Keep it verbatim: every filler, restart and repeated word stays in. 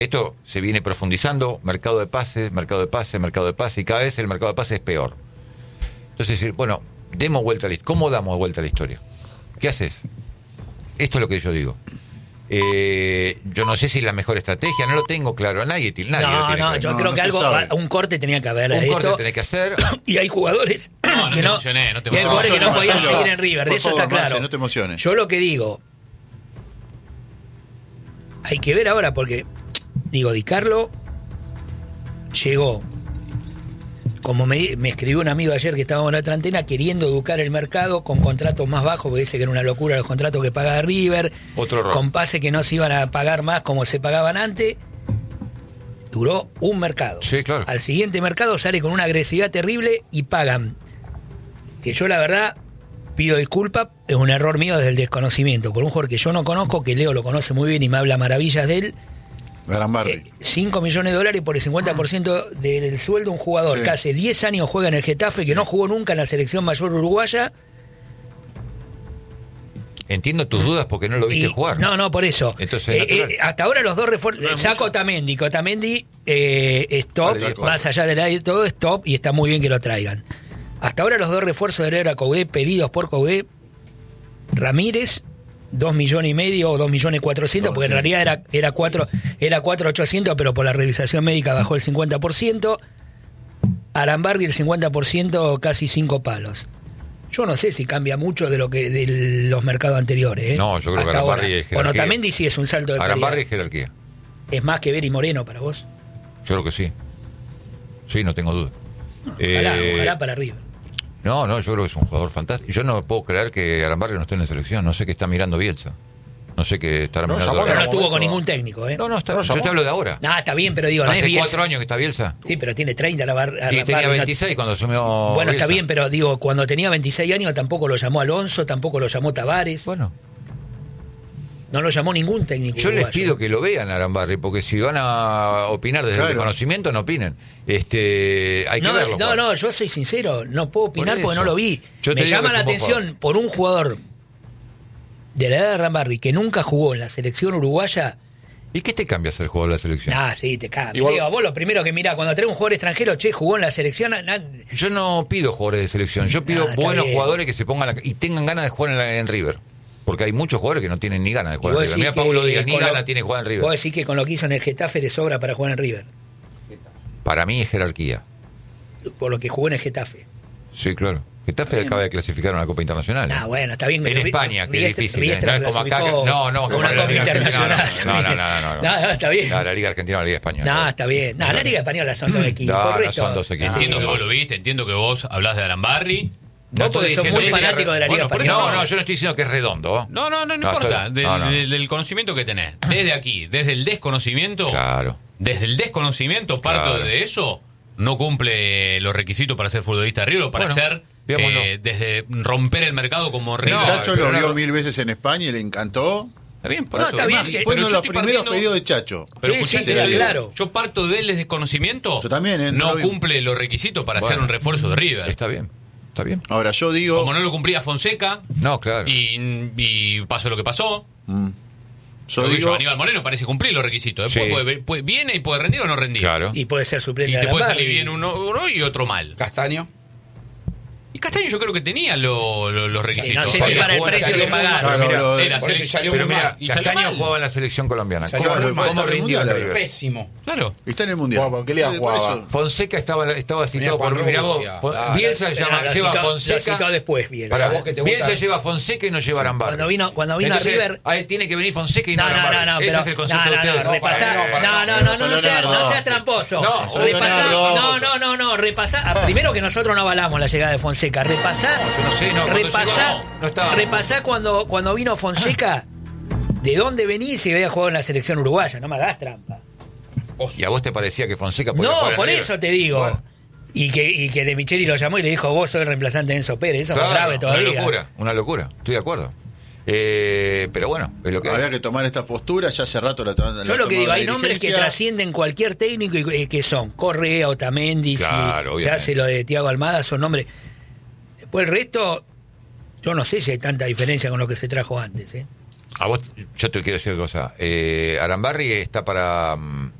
esto se viene profundizando, mercado de pases, mercado de pases, mercado de pases, y cada vez el mercado de pases es peor. Entonces, decir, bueno, demos vuelta a la historia. ¿Cómo damos vuelta a la historia? ¿Qué haces? Esto es lo que yo digo. Eh, yo no sé si es la mejor estrategia, no lo tengo claro. Nadie, nadie no, lo tiene no, claro. yo No, creo no que se algo, sabe. un corte tenía que haber. Un de corte esto. tenés que hacer. Y hay jugadores No, no que te no, emocioné, no te y hay emociones. jugadores que no podían Marcelo, seguir en River, de por eso favor, está claro. Marce, no te emociones. Yo lo que digo, hay que ver ahora, porque, digo, Di Carlo llegó, como me, me escribió un amigo ayer que estábamos en la otra antena, queriendo educar el mercado con contratos más bajos, porque dice que era una locura los contratos que pagaba River, Otro error. con pases que no se iban a pagar más como se pagaban antes. Duró un mercado. Sí, claro. Al siguiente mercado sale con una agresividad terrible y pagan. Que yo la verdad pido disculpas, es un error mío desde el desconocimiento. Por un jugador que yo no conozco, que Leo lo conoce muy bien y me habla maravillas de él. Garambarri. cinco millones de dólares por el cincuenta por ciento del sueldo de un jugador Sí. que hace diez años juega en el Getafe, que no jugó nunca en la selección mayor uruguaya. Entiendo tus dudas porque no lo viste Y- jugar. No, no, por eso. Entonces, Eh, natural. eh, hasta ahora los dos refuerzos. No es Saco mucho. Otamendi, que Otamendi eh, es top, Vale, diez, más cuatro. allá de la de todo, es top y está muy bien que lo traigan. Hasta ahora los dos refuerzos de Herrera Coudet, pedidos por Coudet, Ramírez, dos millones y medio o dos millones cuatrocientos, Dos, porque en sí. realidad era, era cuatro, era cuatro ochocientos, pero por la revisación médica bajó el cincuenta por ciento. Arambardi el cincuenta por ciento, casi cinco palos. Yo no sé si cambia mucho de lo que de los mercados anteriores. ¿eh? No, yo creo que Hasta Arambarri ahora. es jerarquía. Bueno, Otamendi sí es un salto de Arambarri es calidad. jerarquía. Es más que Beri Moreno para vos. Yo creo que sí. Sí, no tengo duda. Ojalá, Eh, ojalá para arriba. No, no, yo creo que es un jugador fantástico. Yo no puedo creer que Arambarri no esté en la selección. No sé qué está mirando Bielsa. No sé qué estará No, mirando. Zamora Pero no momento- estuvo con ningún técnico, ¿eh? No, no, está, ¿No lo yo llamó? te hablo de ahora. No, está bien, pero digo, no es Hace Bielsa. cuatro años que está Bielsa. Sí, pero tiene treinta la bar, Y Arambarri, tenía no- veintiséis cuando asumió Bueno, está Bielsa. bien, pero digo, cuando tenía veintiséis años tampoco lo llamó Alonso, tampoco lo llamó Tavares. Bueno, No lo llamó ningún técnico yo les uruguayo. pido que lo vean a Arambarri, porque si van a opinar desde Claro. el conocimiento, no opinen. Este, hay no, que verlo. no, jugar. no, yo soy sincero, no puedo opinar Por porque no eso. lo vi. Yo te Me digo llama que la es un buen atención jugador. por un jugador de la edad de Arambarri que nunca jugó en la selección uruguaya. ¿Y qué te cambia ser jugador de la selección? Ah, sí, te cambia. Igual- Digo, vos lo primero que mirá, cuando traes un jugador extranjero, che, jugó en la selección. na- na- Yo no pido jugadores de selección, yo pido Ah, está buenos bien. jugadores que se pongan la- y tengan ganas de jugar en, la- en River. Porque hay muchos jugadores que no tienen ni ganas de y jugar vos en River. decís Mira, que Paulo Díaz, ni con lo- ganas tiene de jugar en River. Vos decís que con lo que hizo en el Getafe de sobra para jugar en River. Para mí es jerarquía. Por lo que jugó en el Getafe. Sí, claro. Getafe acaba de clasificar a una Copa Internacional. Ah, bueno, está bien. En Ri- España, que es Riestra- difícil. ¿eh? Riestra No es como acá. que- clasificó No, no, a como una la Copa Liga Argentina. Internacional. No, no, no, no, no, no. No, no, está bien. No, la Liga Argentina o la Liga Española. No, está bien. No, la Liga Española son dos equipos. No, el no resto- son dos equipos. Entiendo que vos lo viste, entiendo que vos hablás de Arambarri. No Vos porque estoy sos diciendo muy que sea fanático de la Liga Bueno, por Española. No, no, yo no estoy diciendo que es redondo. No, no, no, no, No, importa. estoy- Del, no, no. del- del conocimiento que tenés. Desde aquí, desde el desconocimiento. Claro. Desde el desconocimiento, parto Claro. de eso, no cumple los requisitos para ser futbolista de River o para Bueno, ser veámoslo. eh, desde romper el mercado como River. No, Chacho pero lo vio no- mil veces en España y le encantó. Está bien, por No, eso. está bien, Además, que- Fue pero uno de yo los estoy primeros partiendo- pedidos de Chacho. Pero Sí, escuchá, sí, yo sí, digo, claro. yo parto del desconocimiento. Yo también, ¿eh? No No lo vi. cumple los requisitos para Bueno. ser un refuerzo de River. Está bien. Está bien. Ahora yo digo. Como no lo cumplía Fonseca No, claro. y, y pasó lo que pasó. Mm, yo Lo que digo. hizo Aníbal Moreno parece cumplir los requisitos. Después Sí. puede- puede- viene y puede rendir o no rendir. Claro. Y puede ser Y suplente de te puede Arambarri. salir bien uno, uno y otro mal. Castaño. Y Castaño yo creo que tenía lo- lo- los requisitos. no sé si Oye, para el jugó en precio la que pagaron. Claro, Mira, lo- Era Por eso selec- salió Pero muy mira, mal. Y salió Castaño mal. jugaba en la selección colombiana. Salió ¿Cómo, muy mal. cómo Está en el rindió en Mundial, River? Pésimo. Claro. Está en el mundial. Bueno, ¿qué liga Eh, por jugaba? eso- Fonseca estaba, estaba citado Juan por mirá vos, Rusia. Fon- Ah, Bielsa Pero llama- lo lleva citó- a lo Fonseca. citó después, Bielsa. Pará, vos que te gusta- Bielsa lleva a Fonseca y no lleva a Arambarri. Cuando vino- cuando vino a Entonces, River- ahí tiene que venir Fonseca y no, No, no, Arambarri. no, no, Ese pero, es el concepto no, de no, ustedes. no, repasá, no, no, para- no, no, no, no, no, Leonardo. seas, no seas tramposo. No, soy repasá, Leonardo. no, no, no, no, repasá, ah, primero que nosotros no avalamos la llegada de Fonseca, repasá, yo no sé, no, cuando repasá, llegó, no estaba. repasá cuando, cuando vino Fonseca, de dónde venía y si había jugado en la selección uruguaya, no me hagas trampa. ¿Y a vos te parecía que Fonseca podía No, jugar en por River? eso te digo. Bueno, Y que, y que De Micheli lo llamó y le dijo, vos sos el reemplazante de Enzo Pérez, eso es claro, más grave una todavía. locura, una locura, estoy de acuerdo. Eh, pero bueno, es lo que Había que tomar esta postura, ya hace rato la, la Yo lo que tomó digo, la hay nombres que dirigencia. trascienden cualquier técnico y eh, que son Correa, Otamendi, Claro, si se obviamente. hace lo de Thiago Almada, son nombres. Después el resto, yo no sé si hay tanta diferencia con lo que se trajo antes. ¿eh? A vos, yo te quiero decir una cosa. Eh, Arambarri está para... mm,